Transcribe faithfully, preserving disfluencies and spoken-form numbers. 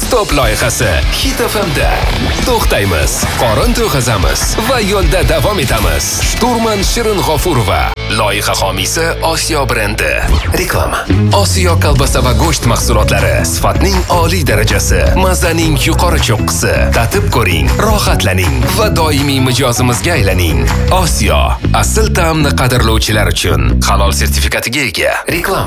Stop loyihasi Hit F M'da. To'xtaymiz, qorin to'yg'azamiz va yo'lda davom etamiz. Shturman Shirin G'ofurova, loyiha homiysi Osiyo brendi. Reklama. Osiyo kolbasa va go'sht mahsulotlari, sifatning oliy darajasi, mazaning yuqori cho'qqisi. Tatib ko'ring, rohatlaning va doimiy mijozimizga aylaning. Osiyo, asl ta'mni qadrlovchilar uchun halol sertifikatiga ega. Reklama.